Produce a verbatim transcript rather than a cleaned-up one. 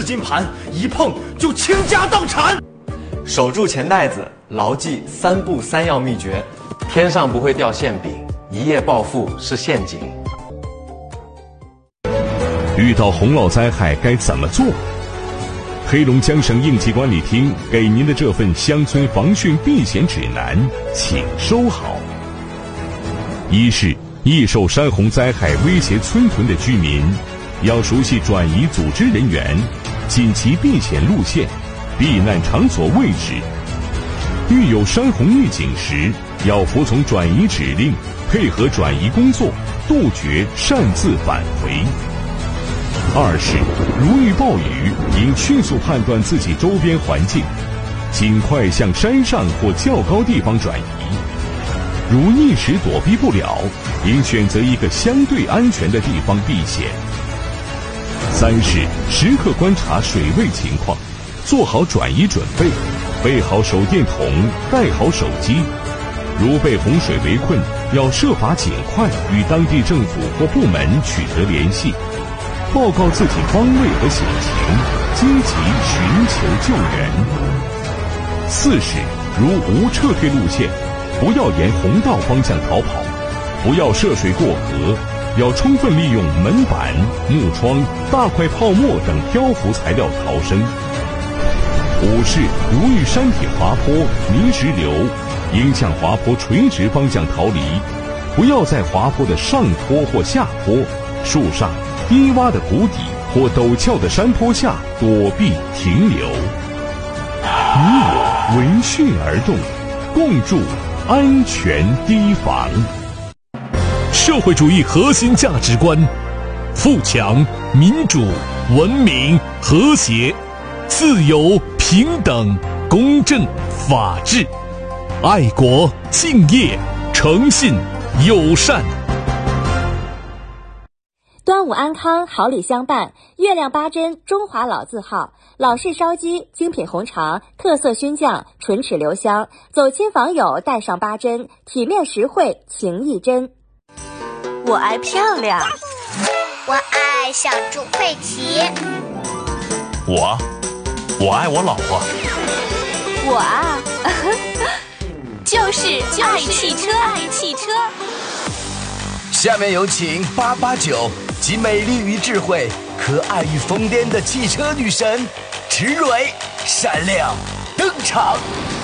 金盘，一碰就倾家荡产。 守住钱袋子，牢记三不三要秘诀。 天上不会掉馅饼，一夜暴富是陷阱。 遇到洪涝灾害该怎么做？黑龙江省应急管理厅给您的这份乡村防汛避险指南，请收好。一是易受山洪灾害威胁村屯的居民，要熟悉转移组织人员、紧急避险路线、避难场所位置。遇有山洪预警时，要服从转移指令，配合转移工作，杜绝擅自返回。二是如遇暴雨，应迅速判断自己周边环境，尽快向山上或较高地方转移。如一时躲避不了，应选择一个相对安全的地方避险。三是时刻观察水位情况，做好转移准备，备好手电筒，带好手机。如被洪水围困，要设法尽快与当地政府或部门取得联系，报告自己方位和险情，积极寻求救援。四是如无撤退路线，不要沿洪道方向逃跑，不要涉水过河，要充分利用门板、木窗、大块泡沫等漂浮材料逃生。五是如遇山体滑坡、泥石流，应向滑坡垂直方向逃离，不要在滑坡的上坡或下坡、树上、低洼的谷底或陡峭的山坡下躲避停留。你我闻讯而动，共筑安全堤防。 社会主义核心价值观：富强、民主、文明、和谐、自由、平等、公正、法治、爱国、敬业、诚信、友善。 端午安康，好礼相伴。月亮八珍，中华老字号，老式烧鸡，精品红肠，特色熏酱，唇齿留香。走亲访友，带上八珍，体面实惠，情意真。 我爱漂亮， 我爱小猪佩奇。 我，我爱我老婆。 我啊，就是爱汽车，爱汽车。 下面有请八八九集美丽与智慧、可爱与疯癫的汽车女神池蕊闪亮登场。